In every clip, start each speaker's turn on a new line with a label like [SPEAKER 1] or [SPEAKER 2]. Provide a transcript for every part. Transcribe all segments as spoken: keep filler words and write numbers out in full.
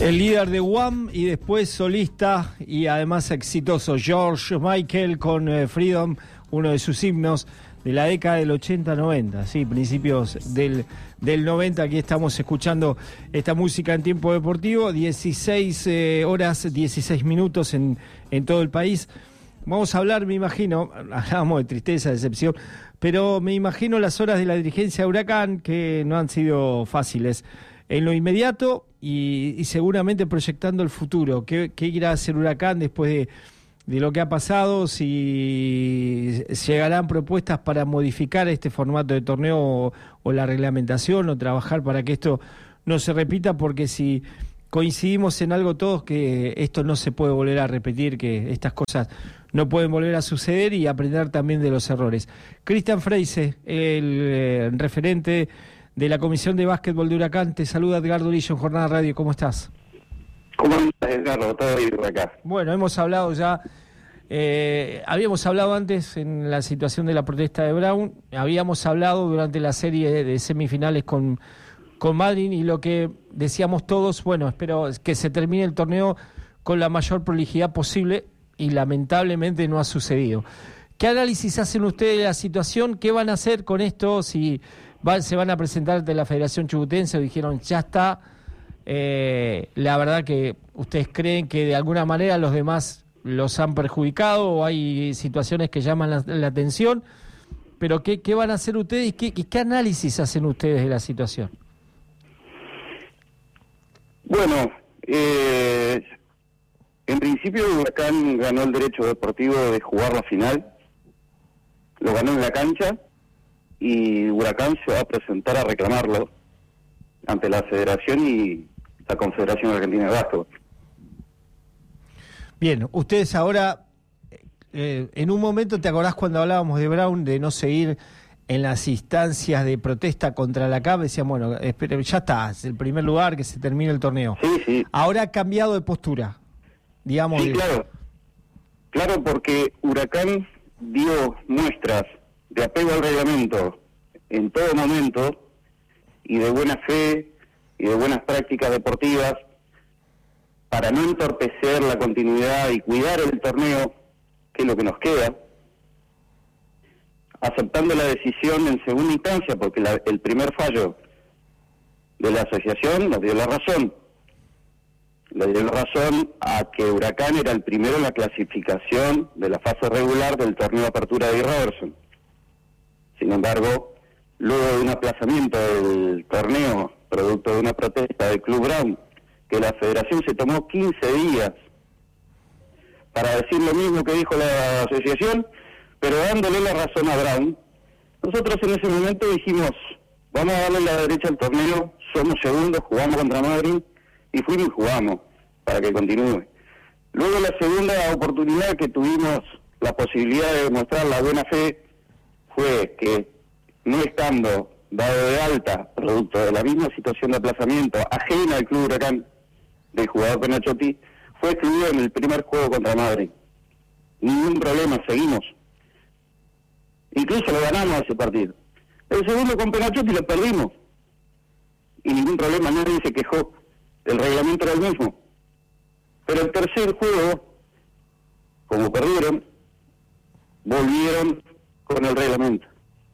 [SPEAKER 1] El líder de Wham y después solista y además exitoso George Michael con eh, Freedom, uno de sus himnos de la década del ochenta noventa, sí, principios del, del noventa. Aquí estamos escuchando esta música en tiempo deportivo, dieciséis eh, horas, dieciséis minutos en, en todo el país. Vamos a hablar, me imagino, hablamos de tristeza, decepción, pero me imagino las horas de la dirigencia de Huracán que no han sido fáciles. En lo inmediato y, y seguramente proyectando el futuro. ¿Qué, qué irá a hacer Huracán después de, de lo que ha pasado? Si llegarán propuestas para modificar este formato de torneo o, o la reglamentación o trabajar para que esto no se repita, porque si coincidimos en algo todos, que esto no se puede volver a repetir, que estas cosas no pueden volver a suceder, y aprender también de los errores. Cristian Freise, el eh, referente de la Comisión de Básquetbol de Huracán, te saluda Edgardo Lillo en Jornada Radio. ¿Cómo estás?
[SPEAKER 2] ¿Cómo estás, Edgardo? Todo bien por acá.
[SPEAKER 1] Bueno, hemos hablado ya, eh, habíamos hablado antes en la situación de la protesta de Brown, habíamos hablado durante la serie de, de semifinales con, con Madryn, y lo que decíamos todos, bueno, espero que se termine el torneo con la mayor prolijidad posible, y lamentablemente no ha sucedido. ¿Qué análisis hacen ustedes de la situación? ¿Qué van a hacer con esto? Si van, se van a presentar ante la Federación Chubutense, o dijeron ya está. Eh, la verdad que ustedes creen que de alguna manera los demás los han perjudicado, o hay situaciones que llaman la, la atención, pero ¿qué, qué van a hacer ustedes y qué, y qué análisis hacen ustedes de la situación?
[SPEAKER 2] Bueno, eh, en principio Huracán ganó el derecho deportivo de jugar la final, lo ganó en la cancha, y Huracán se va a presentar a reclamarlo ante la Federación y la Confederación Argentina de Básquetbol.
[SPEAKER 1] Bien, ustedes ahora, eh, en un momento, ¿te acordás cuando hablábamos de Brown, de no seguir en las instancias de protesta contra la C A B? Decían, bueno, espera, ya está, es el primer lugar, que se termine el torneo.
[SPEAKER 2] Sí, sí.
[SPEAKER 1] Ahora ha cambiado de postura, digamos.
[SPEAKER 2] Sí, claro. Claro, porque Huracán dio muestras de apego al reglamento en todo momento, y de buena fe y de buenas prácticas deportivas, para no entorpecer la continuidad y cuidar el torneo, que es lo que nos queda, aceptando la decisión en segunda instancia, porque la, el primer fallo de la asociación nos dio la razón. Le dio la razón a que Huracán era el primero en la clasificación de la fase regular del torneo de apertura de Robertson. Sin embargo, luego de un aplazamiento del torneo, producto de una protesta del Club Brown, que la Federación se tomó quince días para decir lo mismo que dijo la asociación, pero dándole la razón a Brown, nosotros en ese momento dijimos, vamos a darle la derecha al torneo, somos segundos, jugamos contra Madryn, y fuimos y jugamos para que continúe. Luego, la segunda oportunidad que tuvimos la posibilidad de demostrar la buena fe fue que, no estando dado de alta, producto de la misma situación de aplazamiento ajena al Club Huracán del jugador Penachotti, fue excluido en el primer juego contra Madryn. Ningún problema, seguimos. Incluso lo ganamos ese partido. El segundo con Penachotti lo perdimos, y ningún problema, nadie se quejó. El reglamento era el mismo. Pero el tercer juego, como perdieron, volvieron con el reglamento.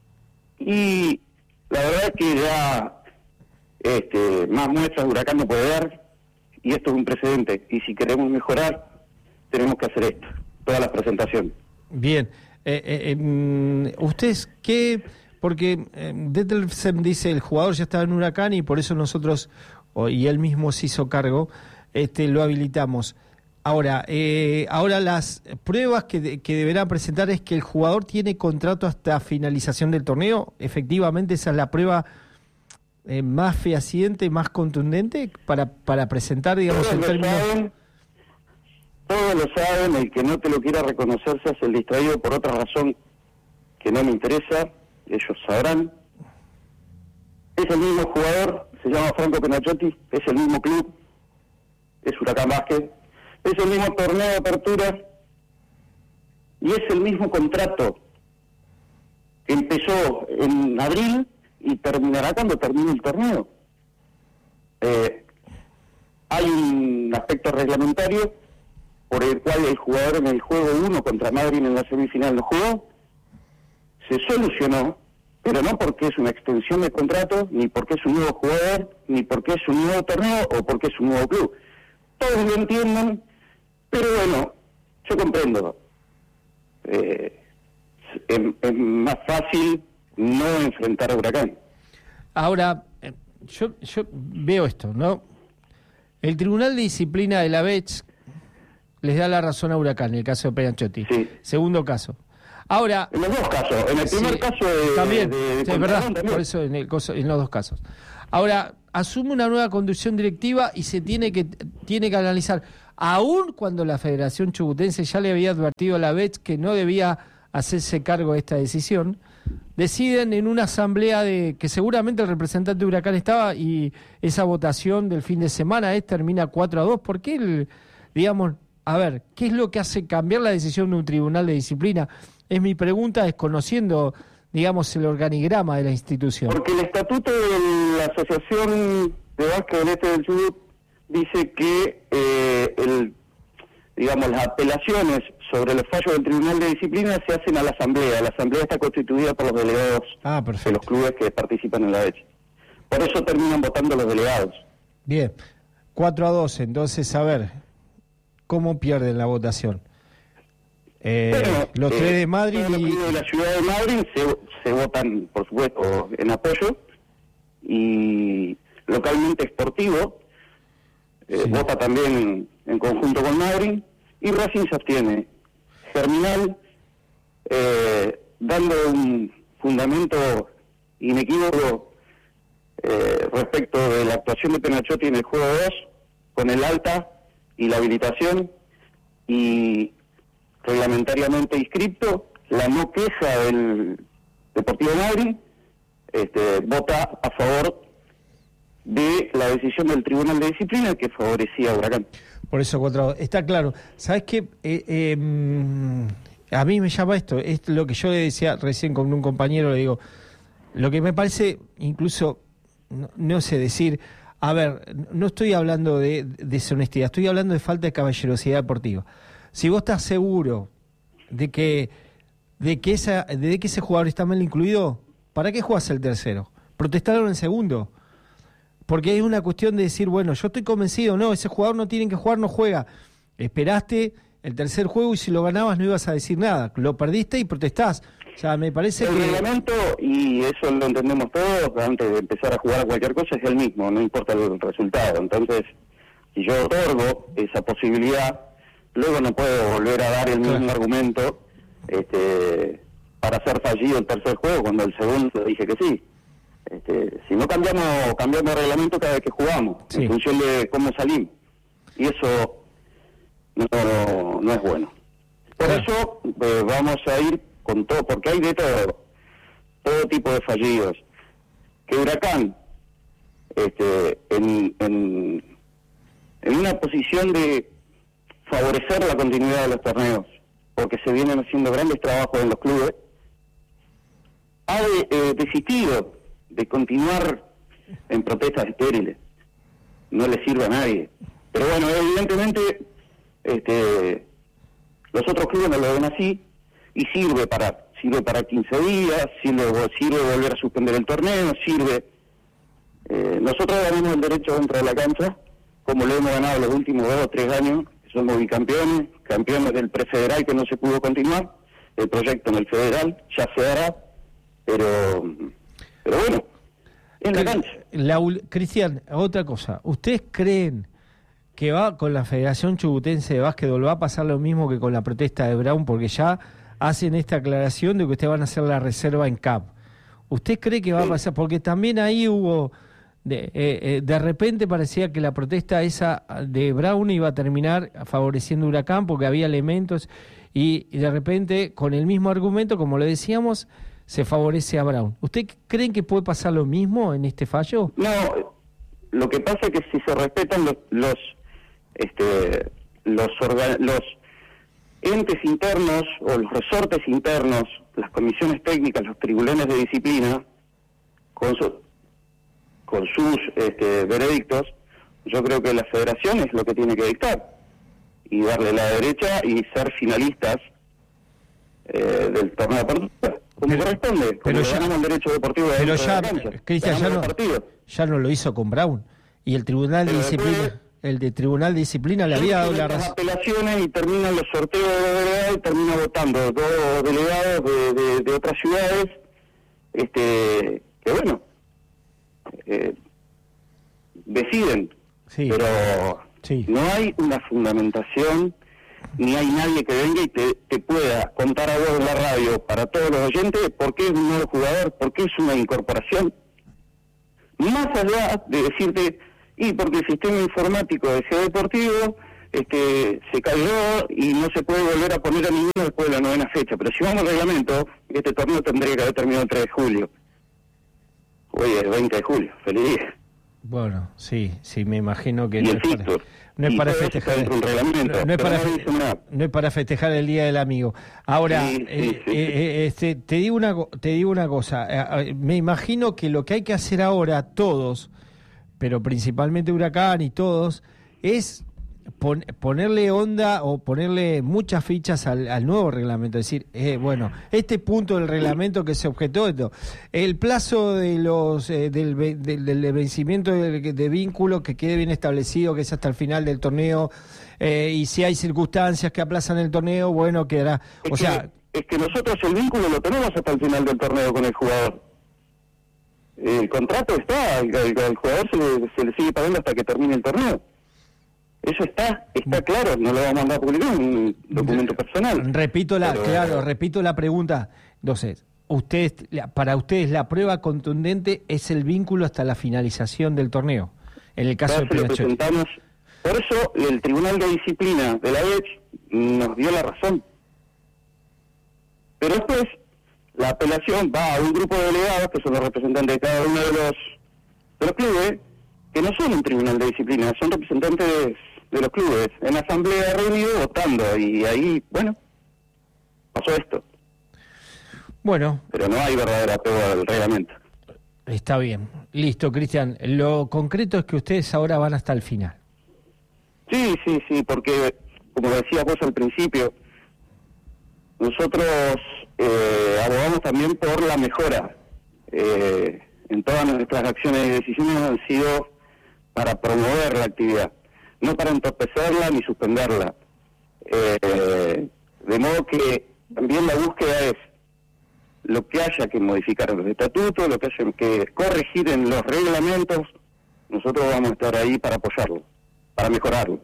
[SPEAKER 2] Y la verdad es que ya este, más muestras de Huracán no puede dar, y esto es un precedente. Y si queremos mejorar, tenemos que hacer esto, todas las presentaciones.
[SPEAKER 1] Bien. Eh, eh, eh, ¿Ustedes qué...? Porque eh, Dettelsen dice, el jugador ya estaba en Huracán y por eso nosotros... y él mismo se hizo cargo, este, lo habilitamos. Ahora, eh, ahora las pruebas que, de, que deberá presentar es que el jugador tiene contrato hasta finalización del torneo. Efectivamente, esa es la prueba eh, más fehaciente, más contundente para, para presentar, digamos,
[SPEAKER 2] todos
[SPEAKER 1] en
[SPEAKER 2] lo
[SPEAKER 1] términos...
[SPEAKER 2] Saben, todos lo saben, el que no te lo quiera reconocer se hace el distraído por otra razón que no me interesa, ellos sabrán. Es el mismo jugador, se llama Franco Penachotti, es el mismo club, es Huracán Básquet, es el mismo torneo de apertura, y es el mismo contrato que empezó en abril y terminará cuando termine el torneo. Eh, hay un defecto reglamentario por el cual el jugador en el juego uno contra Madrid en la semifinal no jugó, se solucionó, pero no porque es una extensión de contrato, ni porque es un nuevo jugador, ni porque es un nuevo torneo o porque es un nuevo club. Todos lo entienden, pero bueno, yo comprendo. Eh, es, es más fácil no enfrentar a Huracán.
[SPEAKER 1] Ahora, yo, yo veo esto, ¿no? El Tribunal de Disciplina de la B E T S les da la razón a Huracán, en el caso de Penachotti.
[SPEAKER 2] Sí.
[SPEAKER 1] Segundo caso. Ahora...
[SPEAKER 2] En los dos casos. En el primer
[SPEAKER 1] sí,
[SPEAKER 2] caso de...
[SPEAKER 1] También,
[SPEAKER 2] de, de
[SPEAKER 1] sí, es verdad,
[SPEAKER 2] también.
[SPEAKER 1] por eso en, el, en los dos casos. Ahora, asume una nueva conducción directiva y se tiene que tiene que analizar, aún cuando la Federación Chubutense ya le había advertido a la B E T S que no debía hacerse cargo de esta decisión, deciden en una asamblea de que seguramente el representante de Huracán estaba, y esa votación del fin de semana es termina cuatro a dos. ¿Por qué el, digamos, a ver, qué es lo que hace cambiar la decisión de un tribunal de disciplina? Es mi pregunta, desconociendo, digamos, el organigrama de la institución.
[SPEAKER 2] Porque el estatuto de la Asociación de Básquet del Este del Chubut dice que eh, el, digamos, las apelaciones sobre los fallos del Tribunal de Disciplina se hacen a la Asamblea. La Asamblea está constituida por los delegados
[SPEAKER 1] ah,
[SPEAKER 2] de los clubes que participan en la B E T S. Por eso terminan votando los delegados.
[SPEAKER 1] Bien, cuatro a dos, entonces, a ver, ¿cómo pierden la votación? Eh,
[SPEAKER 2] bueno,
[SPEAKER 1] los
[SPEAKER 2] eh,
[SPEAKER 1] tres de Madrid
[SPEAKER 2] los
[SPEAKER 1] y...
[SPEAKER 2] clubes de la ciudad de Madrid se, se votan, por supuesto, en apoyo, y localmente Sportivo eh,
[SPEAKER 1] sí.
[SPEAKER 2] vota también en conjunto con Madrid, y Racing se abstiene. Germinal, eh, dando un fundamento inequívoco eh, respecto de la actuación de Penachotti en el juego dos, con el alta y la habilitación, y reglamentariamente inscripto, la no queja del Deportivo Madrid, este, vota a favor de la decisión del Tribunal de Disciplina que favorecía a Huracán.
[SPEAKER 1] Por eso, cuatro, está claro. ¿Sabes qué? Eh, eh, a mí me llama esto, es lo que yo le decía recién con un compañero, le digo, lo que me parece, incluso, no, no sé decir, a ver, no estoy hablando de, de deshonestidad, estoy hablando de falta de caballerosidad deportiva. Si vos estás seguro de que de que esa de que ese jugador está mal incluido, ¿para qué jugás el tercero? Protestaron el segundo. Porque es una cuestión de decir, bueno, yo estoy convencido, no, ese jugador no tiene que jugar, no juega. Esperaste el tercer juego y si lo ganabas no ibas a decir nada. Lo perdiste y protestás. O sea, me parece
[SPEAKER 2] el
[SPEAKER 1] que...
[SPEAKER 2] El reglamento, y eso lo entendemos todos, antes de empezar a jugar a cualquier cosa, es el mismo, no importa el resultado. Entonces, si yo otorgo esa posibilidad, luego no puedo volver a dar el mismo claro. argumento este, para hacer fallido el tercer juego, cuando el segundo dije que sí. Este, si no cambiamos cambiamos el reglamento cada vez que jugamos, sí. en función de cómo salimos, y eso no, no, no es bueno. Por claro. eso eh, vamos a ir con todo, porque hay de todo, todo tipo de fallidos. Que Huracán, este, en, en, en una posición de favorecer la continuidad de los torneos, porque se vienen haciendo grandes trabajos en los clubes, ha de, eh, desistido de continuar en protestas estériles. No le sirve a nadie. Pero bueno, evidentemente este, los otros clubes no lo ven así, y sirve para sirve para quince días, sirve, sirve volver a suspender el torneo, sirve... Eh, nosotros ganamos el derecho dentro de la cancha, como lo hemos ganado los últimos dos o tres años, que somos bicampeones, campeones del prefederal que no se pudo continuar, el proyecto en el federal ya se hará, pero... Pero bueno, en la cancha.
[SPEAKER 1] La, Cristian, otra cosa. ¿Ustedes creen que va con la Federación Chubutense de Básquetbol va a pasar lo mismo que con la protesta de Brown? Porque ya hacen esta aclaración de que ustedes van a hacer la reserva en C A P. ¿Usted cree que va sí. a pasar? Porque también ahí hubo... De, eh, de repente parecía que la protesta esa de Brown iba a terminar favoreciendo a Huracán porque había elementos y, y de repente con el mismo argumento, como le decíamos... se favorece a Brown. ¿Usted creen que puede pasar lo mismo en este fallo?
[SPEAKER 2] No, lo que pasa es que si se respetan los los este, los, organ, los entes internos o los resortes internos, las comisiones técnicas, los tribunales de disciplina, con, su, con sus este, veredictos, Yo creo que la federación es lo que tiene que dictar y darle la derecha y ser finalistas eh, del torneo de apertura, como pero, corresponde, como
[SPEAKER 1] pero ya,
[SPEAKER 2] el derecho deportivo de
[SPEAKER 1] pero ya,
[SPEAKER 2] de cancha,
[SPEAKER 1] Cristian, ya no, ya no lo hizo con Brown, y el Tribunal pero de Disciplina después, el de Tribunal de Disciplina le había dado la razón.
[SPEAKER 2] Apelaciones y terminan los sorteos de delegados y termina votando dos delegados de, de, de otras ciudades, este que bueno, eh, deciden, sí, pero sí. No hay una fundamentación, ni hay nadie que venga y te, te pueda contar a vos en la radio, para todos los oyentes, por qué es un nuevo jugador, por qué es una incorporación. Más allá de decirte, y porque el sistema informático de G Deportivo este, se cayó y no se puede volver a poner a ninguno después de la novena fecha. Pero si vamos al reglamento, este torneo tendría que haber terminado el tres de julio. Hoy es el veinte de julio, feliz día.
[SPEAKER 1] Bueno, sí, sí, me imagino que
[SPEAKER 2] y
[SPEAKER 1] no
[SPEAKER 2] el
[SPEAKER 1] es, para, no es para festejar el, no, no es para fe, no es para festejar el Día del Amigo. Ahora, sí, sí, eh, sí, eh, este, te digo una te digo una cosa, eh, me imagino que lo que hay que hacer ahora todos, pero principalmente Huracán y todos, es pon, ponerle onda o ponerle muchas fichas al, al nuevo reglamento. Es decir, eh, bueno, este punto del reglamento que se objetó, esto, el plazo de los eh, del, del, del vencimiento de, de vínculo que quede bien establecido, que es hasta el final del torneo, eh, y si hay circunstancias que aplazan el torneo, bueno, quedará. O
[SPEAKER 2] es
[SPEAKER 1] sea,
[SPEAKER 2] que, es que nosotros el vínculo lo tenemos hasta el final del torneo con el jugador. El contrato está, el, el, el jugador se le, se le sigue pagando hasta que termine el torneo. Eso está, está claro, no lo vamos a mandar a publicar, un documento personal.
[SPEAKER 1] Repito la,
[SPEAKER 2] pero,
[SPEAKER 1] claro, repito la pregunta. Entonces, ustedes, para ustedes la prueba contundente es el vínculo hasta la finalización del torneo. En el caso de Penachotti.
[SPEAKER 2] Por eso el Tribunal de Disciplina de la E H nos dio la razón. Pero después la apelación va a un grupo de delegados, que son los representantes de cada uno de los, de los clubes, que no son un tribunal de disciplina, son representantes de los clubes, en asamblea reunido votando, y ahí, bueno, pasó esto.
[SPEAKER 1] Bueno.
[SPEAKER 2] Pero no hay verdadera apego al reglamento.
[SPEAKER 1] Está bien. Listo, Cristian. Lo concreto es que ustedes ahora van hasta el final.
[SPEAKER 2] Sí, sí, sí, porque, como decías vos al principio, nosotros eh, abogamos también por la mejora. Eh, en todas nuestras acciones y decisiones han sido para promover la actividad, no para entorpecerla ni suspenderla. Eh, de modo que también la búsqueda es lo que haya que modificar en los estatutos, lo que haya que corregir en los reglamentos, nosotros vamos a estar ahí para apoyarlo, para mejorarlo.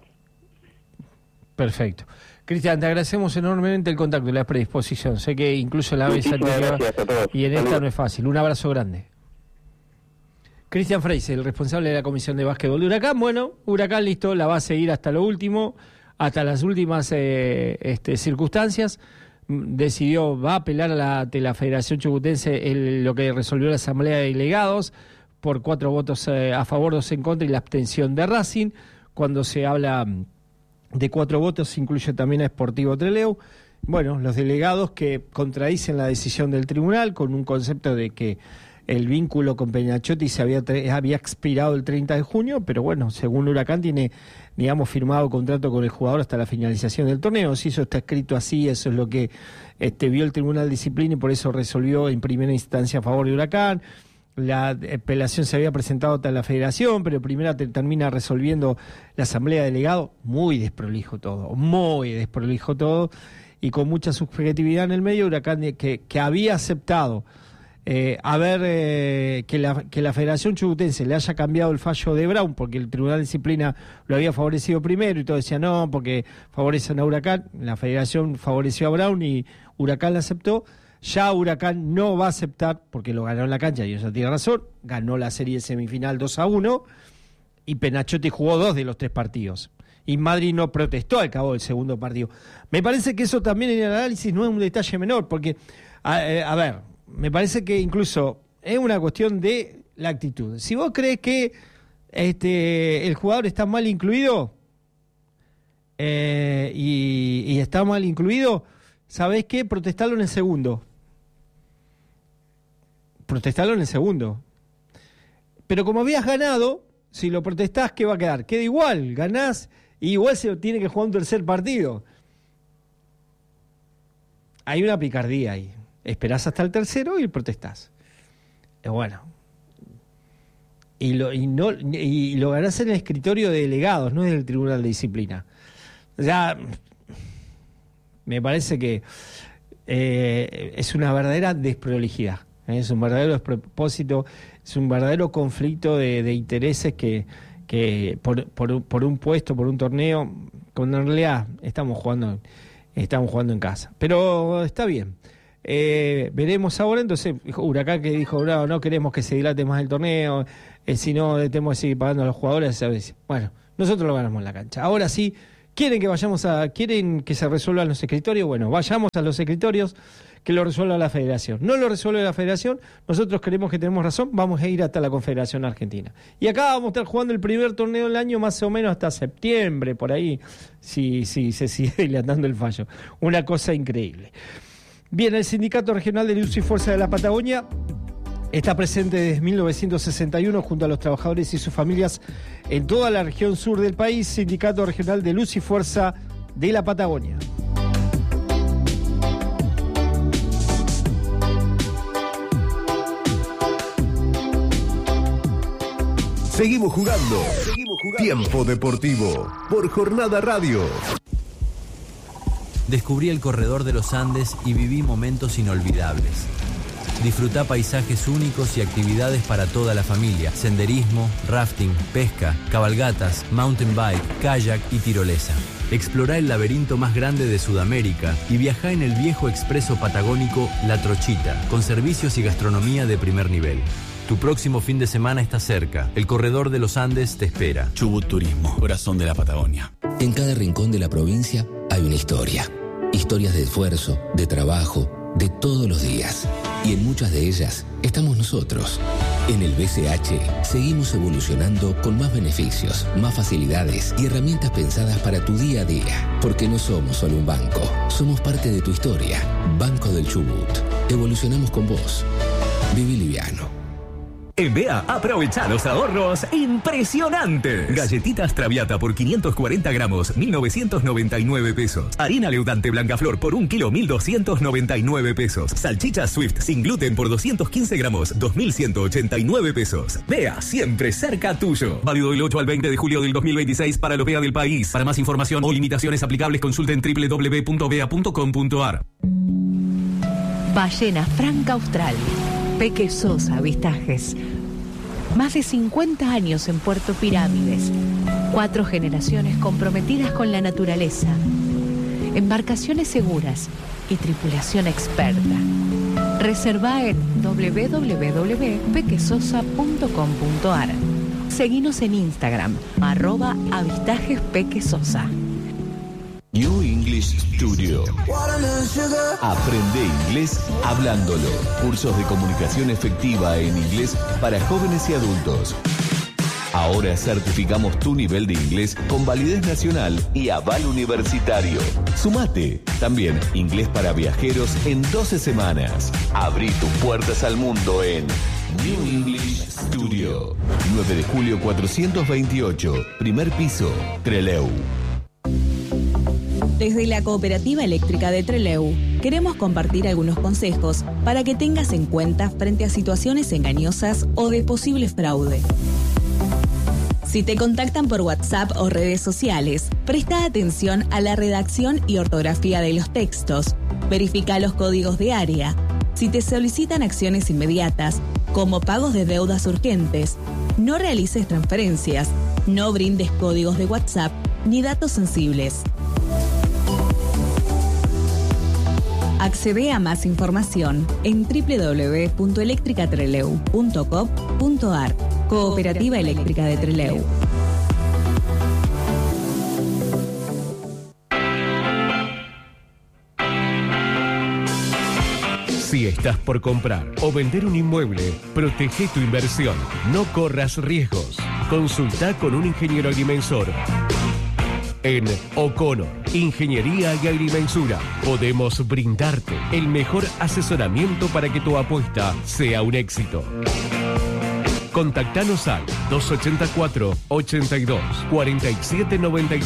[SPEAKER 1] Perfecto. Cristian, te agradecemos enormemente el contacto y la predisposición. Sé que incluso en la vez anterior y en esta no es fácil. Un abrazo grande. Cristian Freise, el responsable de la Comisión de Básquetbol de Huracán. Bueno, Huracán listo, la va a seguir hasta lo último, hasta las últimas eh, este, circunstancias. Decidió, va a apelar a la, de la Federación Chubutense el, lo que resolvió la Asamblea de Delegados por cuatro votos eh, a favor, dos en contra y la abstención de Racing. Cuando se habla de cuatro votos se incluye también a Sportivo Trelew. Bueno, los delegados que contradicen la decisión del tribunal con un concepto de que el vínculo con Penachotti se había, había expirado el treinta de junio, pero bueno, según Huracán tiene, digamos, firmado contrato con el jugador hasta la finalización del torneo. Si eso está escrito así, eso es lo que este, vio el Tribunal de Disciplina y por eso resolvió en primera instancia a favor de Huracán. La apelación se había presentado hasta la Federación, pero primero te, termina resolviendo la Asamblea de Delegados. Muy desprolijo todo, muy desprolijo todo, y con mucha subjetividad en el medio. Huracán que, que había aceptado Eh, a ver eh, que, la, que la Federación Chubutense le haya cambiado el fallo de Brown porque el Tribunal de Disciplina lo había favorecido primero y todo decía no, porque favorecen a Huracán. La Federación favoreció a Brown y Huracán la aceptó. Ya Huracán no va a aceptar porque lo ganó en la cancha y ella tiene razón, ganó la serie semifinal dos a uno y Penachotti jugó dos de los tres partidos y Madrid no protestó al cabo del segundo partido. Me parece que eso también en el análisis no es un detalle menor porque, a, a ver, me parece que incluso es una cuestión de la actitud. Si vos crees que este el jugador está mal incluido eh, y, y está mal incluido, ¿sabés qué? Protestarlo en el segundo. Protestarlo en el segundo. Pero como habías ganado, si lo protestás, ¿qué va a quedar? Queda igual, ganás y igual se tiene que jugar un tercer partido. Hay una picardía ahí. Esperás hasta el tercero y protestás. Eh, bueno. Y lo, y, no, y lo ganás en el escritorio de delegados, no en el Tribunal de Disciplina. O sea, me parece que eh, es una verdadera desprolijidad. ¿eh? Es un verdadero despropósito, es un verdadero conflicto de, de intereses que, que por, por, por un puesto, por un torneo, cuando en realidad estamos jugando, estamos jugando en casa. Pero está bien. Eh, veremos ahora, entonces Huracán que dijo, no, no queremos que se dilate más el torneo, eh, si no tenemos que seguir pagando a los jugadores, ¿sabes? Bueno, nosotros lo ganamos en la cancha. Ahora sí, quieren que vayamos a, quieren que se resuelvan los escritorios, bueno, vayamos a los escritorios, que lo resuelva la Federación. No lo resuelve la Federación, nosotros creemos que tenemos razón, vamos a ir hasta la Confederación Argentina. Y acá vamos a estar jugando el primer torneo del año más o menos hasta septiembre, por ahí, si, si se sigue dilatando el fallo. Una cosa increíble. Bien, el Sindicato Regional de Luz y Fuerza de la Patagonia está presente desde mil novecientos sesenta y uno junto a los trabajadores y sus familias en toda la región sur del país. Sindicato Regional de Luz y Fuerza de la Patagonia.
[SPEAKER 3] Seguimos jugando. Seguimos jugando. Tiempo Deportivo por Jornada Radio.
[SPEAKER 4] Descubrí el corredor de los Andes y viví momentos inolvidables. Disfrutá paisajes únicos y actividades para toda la familia. Senderismo, rafting, pesca, cabalgatas, mountain bike, kayak y tirolesa. Explorá el laberinto más grande de Sudamérica y viajá en el viejo expreso patagónico La Trochita, con servicios y gastronomía de primer nivel. Tu próximo fin de semana está cerca. El corredor de los Andes te espera.
[SPEAKER 5] Chubut Turismo, corazón de la Patagonia.
[SPEAKER 6] En cada rincón de la provincia hay una historia. Historias de esfuerzo, de trabajo, de todos los días. Y en muchas de ellas estamos nosotros. En el B C H seguimos evolucionando con más beneficios, más facilidades y herramientas pensadas para tu día a día. Porque no somos solo un banco, somos parte de tu historia. Banco del Chubut. Evolucionamos con vos. Viví liviano.
[SPEAKER 7] En B E A, aprovecha los ahorros impresionantes. Galletitas Traviata por quinientos cuarenta gramos, mil novecientos noventa y nueve pesos. Harina leudante Blancaflor por un kilo, mil doscientos noventa y nueve pesos. Salchicha Swift sin gluten por doscientos quince gramos, dos mil ciento ochenta y nueve pesos. B E A, siempre cerca tuyo. Válido del ocho al veinte de julio del dos mil veintiséis para los B E A del país. Para más información o limitaciones aplicables, consulten doble u doble u doble u punto bea punto com punto a r.
[SPEAKER 8] Ballena Franca Austral. Peque Sosa Avistajes. Más de cincuenta años en Puerto Pirámides. Cuatro generaciones comprometidas con la naturaleza. Embarcaciones seguras y tripulación experta. Reserva en doble u doble u doble u punto pequesosa punto com punto a r. Seguinos en Instagram, arroba avistajes pequesosa.
[SPEAKER 3] New English Studio. Aprende inglés hablándolo. Cursos de comunicación efectiva en inglés para jóvenes y adultos. Ahora certificamos tu nivel de inglés con validez nacional y aval universitario. Sumate. También inglés para viajeros en doce semanas. Abrí tus puertas al mundo en New English Studio. nueve de julio cuatrocientos veintiocho. Primer piso, Trelew.
[SPEAKER 9] Desde la Cooperativa Eléctrica de Trelew, queremos compartir algunos consejos para que tengas en cuenta frente a situaciones engañosas o de posible fraude. Si te contactan por WhatsApp o redes sociales, presta atención a la redacción y ortografía de los textos, verifica los códigos de área. Si te solicitan acciones inmediatas, como pagos de deudas urgentes, no realices transferencias, no brindes códigos de WhatsApp ni datos sensibles. Accede a más información en doble u doble u doble u punto electricatreleu punto com punto a r. Cooperativa Eléctrica de Trelew.
[SPEAKER 10] Si estás por comprar o vender un inmueble, protege tu inversión. No corras riesgos. Consulta con un ingeniero agrimensor. En O'Connor, Ingeniería y Agrimensura, podemos brindarte el mejor asesoramiento para que tu apuesta sea un éxito. Contactanos al dos ochenta y cuatro, ochenta y dos, cuarenta y siete noventa y